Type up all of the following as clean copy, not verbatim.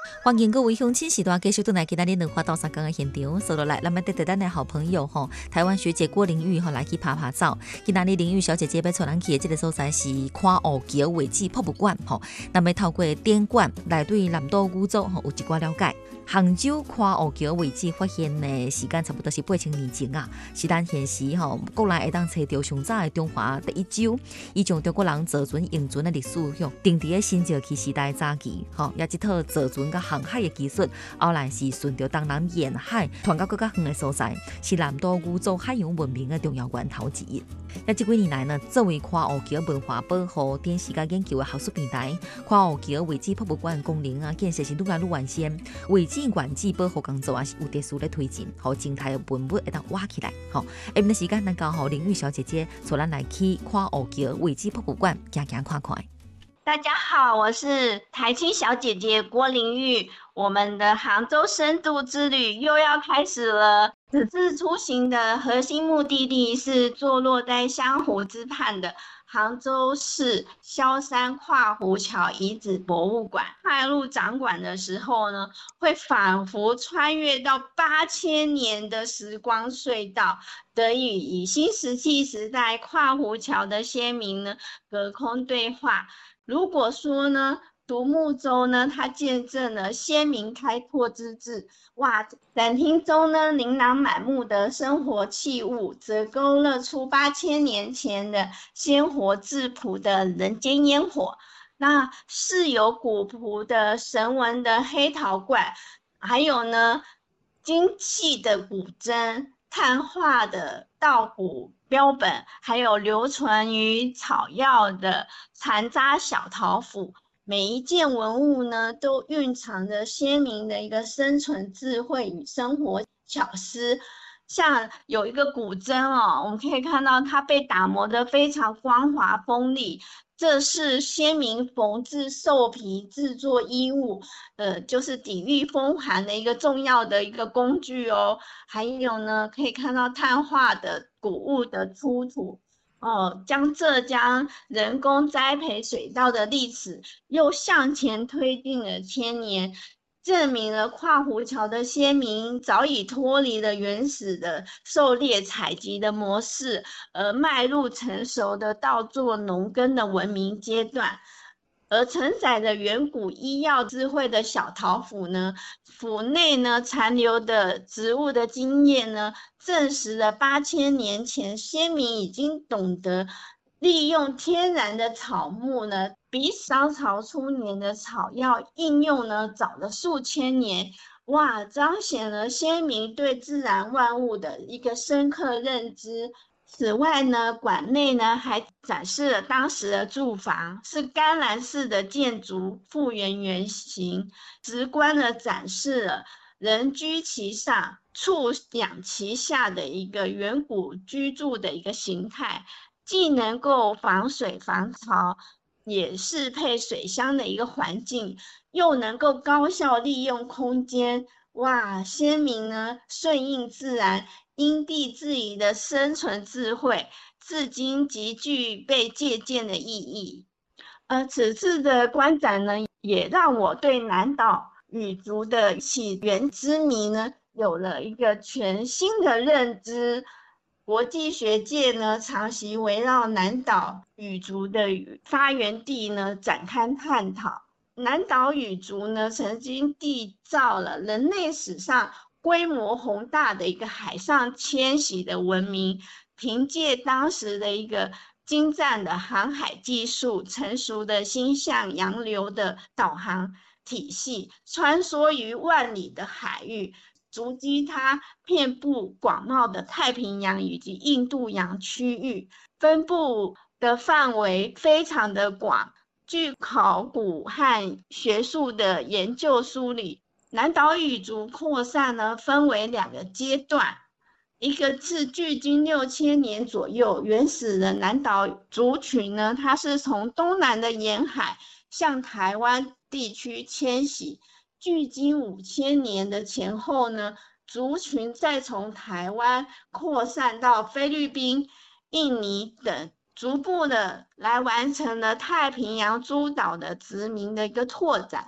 欢迎各位乡亲时段继续回来今天的文化到三港的现场，收落来，咱们带咱的好朋友台湾学姐郭玲玉来去爬爬照。今天玲玉小姐姐要带咱去的这个所在是看湖桥遗址博物馆咱们透过展馆来对南岛古族有一寡了解。杭州看湖桥遗址发现的时间差不多是8000年前啊，是咱现时国内会当找到上早的中华第一州，伊将中国人坐船用船的历史定伫新石器时代早期也这套坐船甲航海的技术，后来是顺着东南沿海传到更加远的所在，是南岛古族海洋文明的重要源头之一。这几年来呢，作为看湖桥文化保护、典史甲研究的学术平台，看湖桥遗址博物馆功能建设是愈来愈完善。遗址原址保护工作也是有特殊咧推进，好静态的文物会当挖起来。下面的时间，咱交好玲玉小姐姐带咱来去看湖桥遗址博物馆，行看看。 大家好，我是台青小姐姐郭玲玉。我们的杭州深度之旅又要开始了。此次出行的核心目的地是坐落在湘湖之畔的杭州市萧山跨湖桥遗址博物馆。踏入展馆的时候呢，会仿佛穿越到8000年的时光隧道，得以与新石器时代跨湖桥的先民呢隔空对话。如果说呢，独木舟呢，它见证了先民开拓之志，哇！展厅中呢，琳琅满目的生活器物，则勾勒出8000年前的鲜活质朴的人间烟火。那是有古朴的神文的黑陶罐，还有呢，精细的古筝。碳化的稻谷标本，还有留存于草药的残渣小陶斧，每一件文物呢，都蕴藏着先民的一个生存智慧与生活巧思。像有一个古筝我们可以看到它被打磨得非常光滑锋利，这是先民缝制兽皮制作衣物，就是抵御风寒的一个重要的一个工具哦。还有呢，可以看到碳化的谷物的出土，将浙江人工栽培水稻的历史又向前推进了1000年。证明了跨湖桥的先民早已脱离了原始的狩猎采集的模式，而迈入成熟的稻作农耕的文明阶段。而承载着远古医药智慧的小陶斧呢，斧内呢残留的植物的经验呢，证实了8000年前先民已经懂得利用天然的草木呢，比商朝初年的草药应用呢早了数千年。哇，彰显了先民对自然万物的一个深刻认知。此外呢，馆内呢还展示了当时的住房，是干栏式的建筑复原原形，直观的展示了人居其上、畜养其下的一个远古居住的一个形态，既能够防水防潮，也适配水乡的一个环境，又能够高效利用空间。哇，先民呢顺应自然，因地制宜的生存智慧，至今极具被借鉴的意义。此次的观展呢，也让我对南岛语族的起源之谜呢，有了一个全新的认知。国际学界呢，长期围绕南岛语族的发源地呢展开探讨。南岛语族呢，曾经缔造了人类史上规模宏大的一个海上迁徙的文明，凭借当时的一个精湛的航海技术、成熟的星象洋流的导航体系，穿梭于万里的海域，足迹它遍布广袤的太平洋以及印度洋区域，分布的范围非常的广。据考古和学术的研究梳理，南岛语族扩散呢分为2个阶段，一个是距今6000年左右，原始的南岛族群呢，它是从东南的沿海向台湾地区迁徙，距今5000年的前后呢，族群再从台湾扩散到菲律宾、印尼等，逐步的来完成了太平洋诸岛的殖民的一个拓展。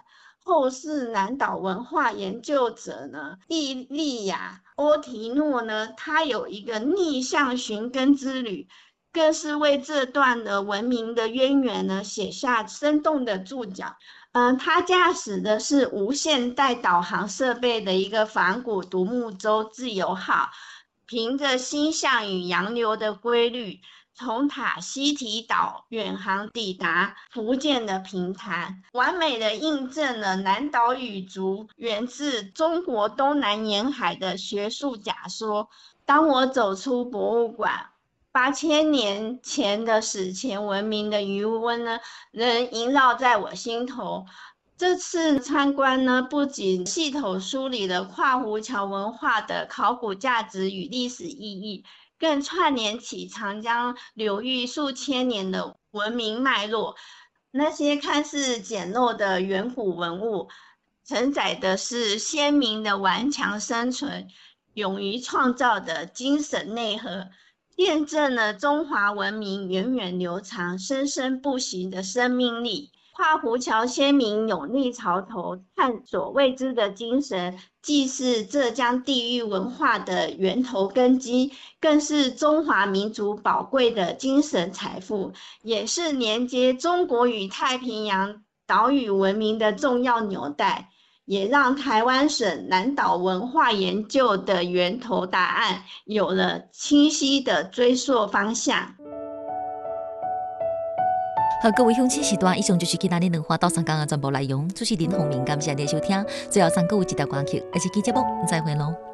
后世南岛文化研究者呢，伊利亚·欧提诺呢，他有一个逆向寻根之旅，更是为这段的文明的渊源呢写下生动的注脚。他驾驶的是无线带导航设备的一个仿古独木舟自由号，凭着星象与洋流的规律，从塔希提岛远航抵达福建的平潭，完美的印证了南岛语族源自中国东南沿海的学术假说。当我走出博物馆，8000年前的史前文明的余温呢，仍萦绕在我心头。这次参观呢，不仅系统梳理了跨湖桥文化的考古价值与历史意义，更串联起长江流域数千年的文明脉络。那些看似简陋的远古文物，承载的是鲜明的顽强生存、勇于创造的精神内核，验证了中华文明源远流长、生生不息的生命力。跨湖桥先民勇立潮头、探索未知的精神，既是浙江地域文化的源头根基，更是中华民族宝贵的精神财富，也是连接中国与太平洋岛屿文明的重要纽带，也让台湾省南岛文化研究的源头答案有了清晰的追溯方向。 好，各位乡亲时段，以上就是今天的两花到三讲的全部内容。主持人洪明，感谢您的收听。最后，送各位一条歌曲，而且期节目再会喽。